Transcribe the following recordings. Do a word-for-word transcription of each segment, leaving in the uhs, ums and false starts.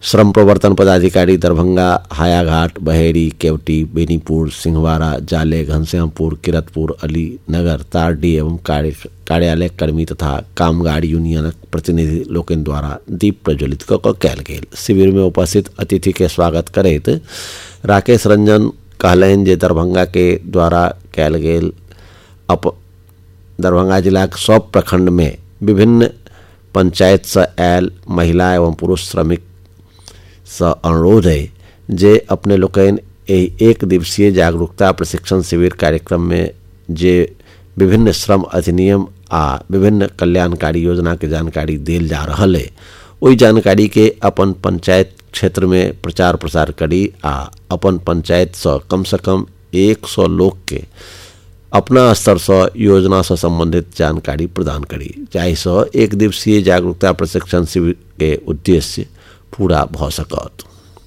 श्रम प्रवर्तन पदाधिकारी दरभंगा, हायाघाट, बहेड़ी, केवटी, बेनीपुर, सिंहवाड़ा, जाले, घनश्यामपुर, किरतपुर, अलीनगर, तारडी एवं कार्यालय कर्मी तथा कामगार यूनियनक प्रतिनिधि लोकनि द्वारा दीप प्रज्वलित कऽ कऽ कयल गेल। शिविर में उपस्थित अतिथि के स्वागत करैत राकेश रंजन कहलनि जे दरभंगा के द्वारा कयल गेल अप दरभंगा जिलाक सब प्रखंड में विभिन्न पंचायत से आयल महिला एवं पुरुष श्रमिक से अनुरोध है जे अपने लोकनि एहि एक दिवसीय जागरूकता प्रशिक्षण शिविर कार्यक्रम में जे विभिन्न श्रम अधिनियम आ विभिन्न कल्याणकारी योजना के जानकारी देल जा रहल है, ओहि जानकारी के अपन पंचायत क्षेत्र में प्रचार प्रसार करी आ अपन पंचायत से कम से कम एक सौ लोग के अपना स्तर से योजना से संबंधित जानकारी प्रदान करी, जाहिसँ एक दिवसीय जागरूकता प्रशिक्षण शिविर के उद्देश्य पूरा भ सकत।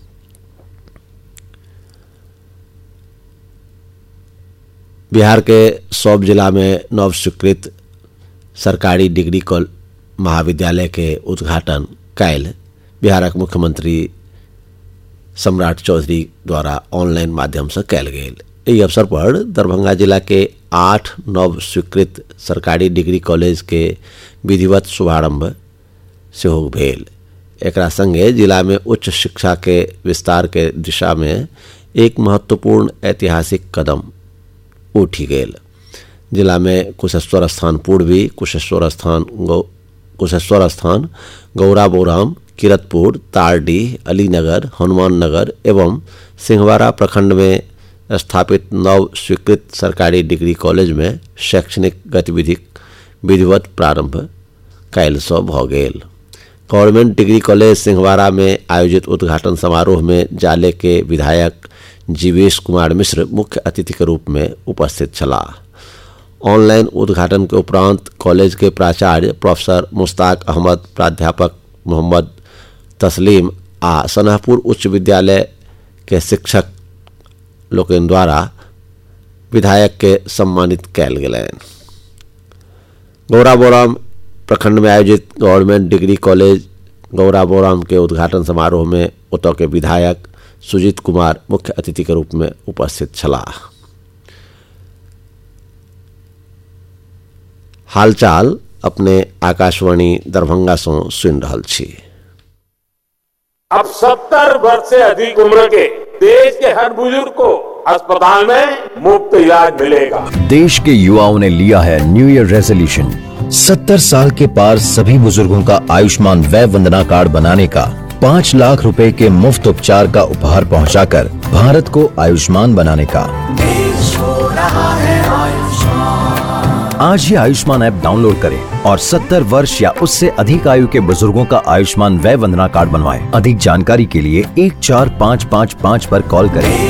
बिहार के सब जिला में नव स्वीकृत सरकारी डिग्री कॉलेज महाविद्यालय के उद्घाटन काल्हि बिहारक मुख्यमंत्री सम्राट चौधरी द्वारा ऑनलाइन माध्यम से कयल गेल। एहि अवसर पर दरभंगा जिला के आठ नव स्वीकृत सरकारी डिग्री कॉलेज के विधिवत शुभारंभ सेहो भेल। एकरा संगे जिला में उच्च शिक्षा के विस्तार के दिशा में एक महत्वपूर्ण ऐतिहासिक कदम उठी गेल। जिला में कुशेश्वर स्थान पूर्वी, कुशेश्वर स्थान गौ कुशेश्वर स्थान गौराबोराम, किरतपुर, तारडीह, अलीनगर, हनुमान नगर एवं सिंहवाड़ा प्रखंड में स्थापित नव स्वीकृत सरकारी डिग्री कॉलेज में शैक्षणिक गतिविधि विधिवत प्रारंभ काल्हि सँ भऽ गेल। गवर्नमेंट डिग्री कॉलेज सिंहवाड़ा में आयोजित उद्घाटन समारोह में जाले के विधायक जीवेश कुमार मिश्र मुख्य अतिथि के रूप में उपस्थित छलाह। ऑनलाइन उद्घाटन के उपरांत कॉलेज के प्राचार्य प्रोफेसर मुश्ताक अहमद, प्राध्यापक मोहम्मद तस्लीम आ सनहपुर उच्च विद्यालय के शिक्षक लोकनि द्वारा विधायक के सम्मानित कयल गेलनि। गौराबोराम प्रखंड में आयोजित गवर्नमेंट डिग्री कॉलेज गौराबोराम के उद्घाटन समारोह में ओतऽ के विधायक सुजीत कुमार मुख्य अतिथि के रूप में उपस्थित छलाह। हालचाल अपने आकाशवाणी दरभंगा से सुन रहल छी। अब सत्तर वर्ष से अधिक उम्र के देश के हर बुजुर्ग को अस्पताल में मुफ्त इलाज मिलेगा। देश के युवाओं ने लिया है न्यू ईयर रेजोल्यूशन, सत्तर साल के पार सभी बुजुर्गों का आयुष्मान वय वंदना कार्ड बनाने का, पाँच लाख रुपए के मुफ्त उपचार का उपहार पहुंचाकर भारत को आयुष्मान बनाने का। देश हो रहा है आयुष्मान। आज ही आयुष्मान ऐप डाउनलोड करें और सत्तर वर्ष या उससे अधिक आयु के बुजुर्गों का आयुष्मान वय वंदना कार्ड बनवाएं। अधिक जानकारी के लिए एक चार पाँच पाँच पाँच पर कॉल करें।